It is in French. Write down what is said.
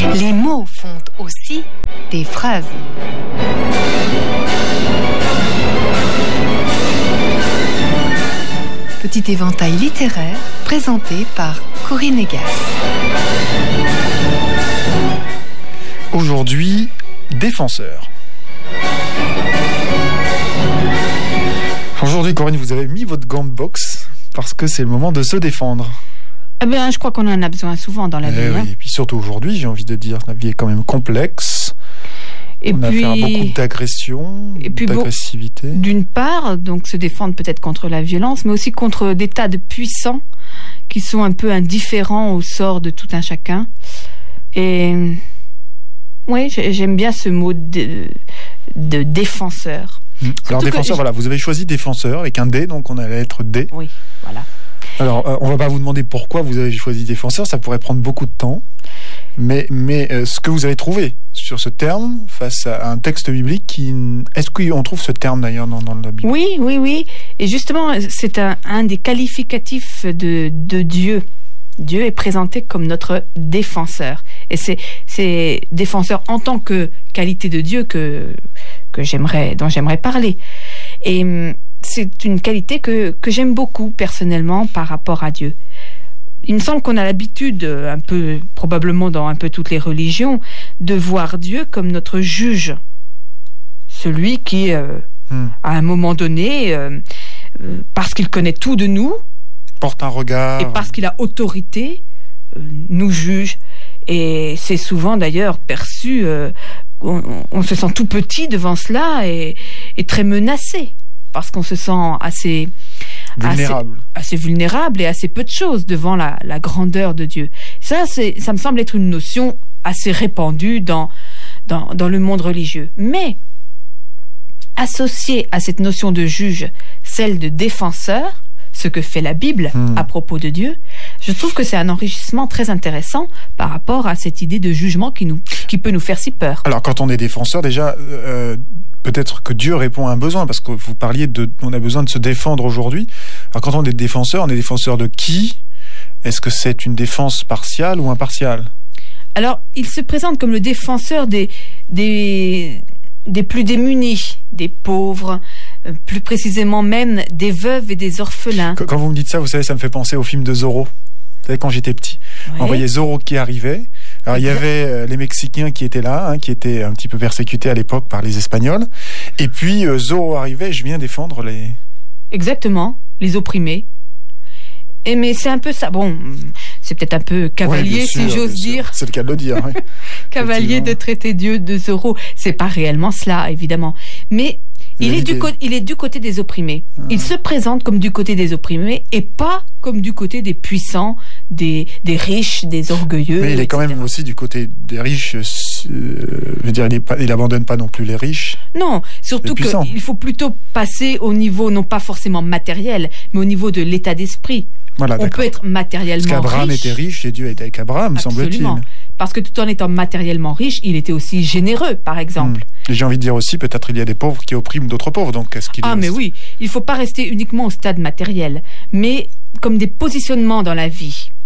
Les mots font aussi des phrases. Petit éventail littéraire présenté par Corinne Egas. Aujourd'hui, défenseur. Aujourd'hui, Corinne, vous avez mis votre gant de boxe parce que c'est le moment de se défendre. Eh bien, je crois qu'on en a besoin souvent dans la vie. Oui, et puis surtout aujourd'hui, j'ai envie de dire, la vie est quand même complexe. On a affaire à beaucoup d'agressions, d'agressivité. D'une part, donc se défendre peut-être contre la violence, mais aussi contre des tas de puissants qui sont un peu indifférents au sort de tout un chacun. Et oui, j'aime bien ce mot de défenseur. Alors défenseur, voilà, vous avez choisi défenseur avec un D, donc on a la lettre D. Oui, voilà. Alors, on va pas vous demander pourquoi vous avez choisi défenseur, ça pourrait prendre beaucoup de temps, mais ce que vous avez trouvé sur ce terme face à un texte biblique, est-ce qu'on trouve ce terme d'ailleurs dans la Bible ? Oui. Et justement, c'est un des qualificatifs de Dieu. Dieu est présenté comme notre défenseur. Et c'est défenseur en tant que qualité de Dieu dont j'aimerais parler. Et c'est une qualité que j'aime beaucoup personnellement par rapport à Dieu. Il me semble qu'on a l'habitude, un peu probablement dans un peu toutes les religions, de voir Dieu comme notre juge, celui qui, à un moment donné, parce qu'il connaît tout de nous, porte un regard, et parce qu'il a autorité, nous juge. Et c'est souvent d'ailleurs perçu, on se sent tout petit devant cela et très menacé. Parce qu'on se sent assez vulnérable et assez peu de choses devant la grandeur de Dieu. Ça me semble être une notion assez répandue dans le monde religieux. Mais associée à cette notion de juge, celle de défenseur, ce que fait la Bible à propos de Dieu, je trouve que c'est un enrichissement très intéressant par rapport à cette idée de jugement qui peut nous faire si peur. Alors quand on est défenseur, déjà, peut-être que Dieu répond à un besoin, parce que vous parliez on a besoin de se défendre aujourd'hui. Alors quand on est défenseur de qui ? Est-ce que c'est une défense partiale ou impartiale ? Alors, il se présente comme le défenseur des plus démunis, des pauvres, plus précisément même des veuves et des orphelins. Quand vous me dites ça, vous savez, ça me fait penser au film de Zorro. Vous savez, quand j'étais petit, on voyait Zorro qui arrivait. Alors, il y avait les Mexicains qui étaient là, qui étaient un petit peu persécutés à l'époque par les Espagnols. Et puis, Zorro arrivait, je viens défendre les... Exactement, les opprimés. Mais c'est un peu ça. Bon, c'est peut-être un peu cavalier, si j'ose dire. C'est le cas de le dire, oui. Cavalier de traiter Dieu de Zorro. C'est pas réellement cela, évidemment. Mais il est du côté des opprimés. Il se présente comme du côté des opprimés et pas comme du côté des puissants, des riches, des orgueilleux. Mais il est quand même aussi du côté des riches. Je veux dire, il n'abandonne pas non plus les riches. Non, surtout qu'il faut plutôt passer au niveau, non pas forcément matériel, mais au niveau de l'état d'esprit. Voilà, on peut être matériellement riche. Parce qu'Abraham était riche et Dieu était avec Abraham, semble-t-il. Parce que tout en étant matériellement riche, il était aussi généreux, par exemple. Et j'ai envie de dire aussi, peut-être il y a des pauvres qui oppriment d'autres pauvres. Donc mais oui, il ne faut pas rester uniquement au stade matériel, mais comme des positionnements dans la vie.